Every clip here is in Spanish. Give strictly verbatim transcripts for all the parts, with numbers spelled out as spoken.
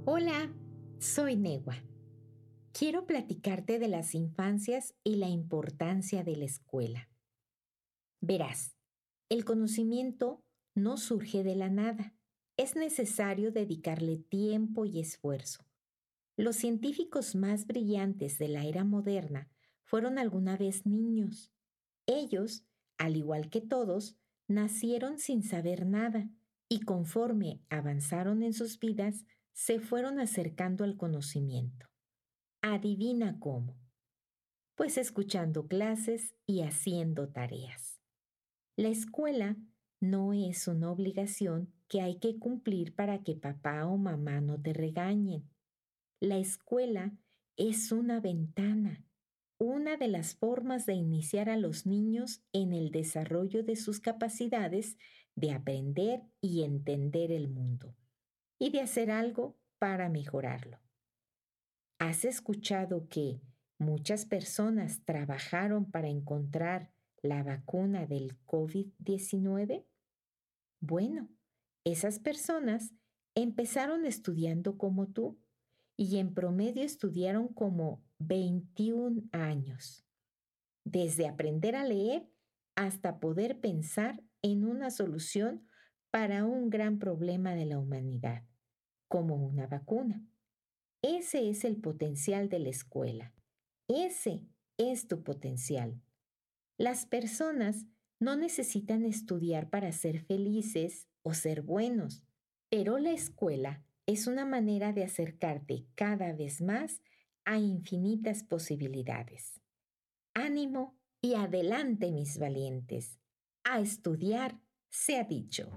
Hola, soy Newa. Quiero platicarte de las infancias y la importancia de la escuela. Verás, el conocimiento no surge de la nada. Es necesario dedicarle tiempo y esfuerzo. Los científicos más brillantes de la era moderna fueron alguna vez niños. Ellos, al igual que todos, nacieron sin saber nada y conforme avanzaron en sus vidas, se fueron acercando al conocimiento. Adivina cómo. Pues escuchando clases y haciendo tareas. La escuela no es una obligación que hay que cumplir para que papá o mamá no te regañen. La escuela es una ventana, una de las formas de iniciar a los niños en el desarrollo de sus capacidades de aprender y entender el mundo y de hacer algo para mejorarlo. ¿Has escuchado que muchas personas trabajaron para encontrar la vacuna del covid diecinueve? Bueno, esas personas empezaron estudiando como tú y en promedio estudiaron como veintiún años, desde aprender a leer hasta poder pensar en una solución para un gran problema de la humanidad, como una vacuna. Ese es el potencial de la escuela. Ese es tu potencial. Las personas no necesitan estudiar para ser felices o ser buenos, pero la escuela es una manera de acercarte cada vez más a infinitas posibilidades. Ánimo y adelante, mis valientes. A estudiar se ha dicho.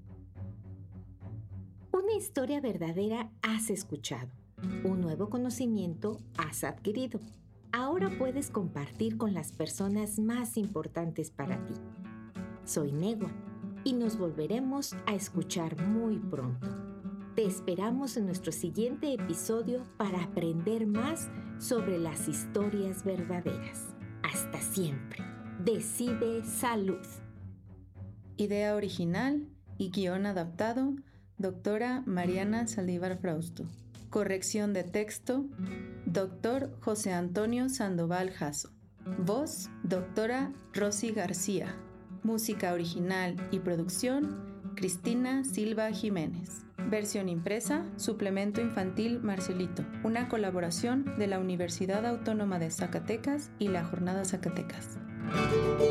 Una historia verdadera has escuchado. Un nuevo conocimiento has adquirido. Ahora puedes compartir con las personas más importantes para ti. Soy Newa y nos volveremos a escuchar muy pronto. Te esperamos en nuestro siguiente episodio para aprender más sobre las historias verdaderas. Hasta siempre. Decide Salud. Idea original y guión adaptado, doctora Mariana Saldívar Frausto. Corrección de texto, doctor José Antonio Sandoval Jasso. Voz, doctora Rosy García. Música original y producción, Cristina Silva Jiménez. Versión impresa, Suplemento Infantil Marcelito, una colaboración de la Universidad Autónoma de Zacatecas y la Jornada Zacatecas.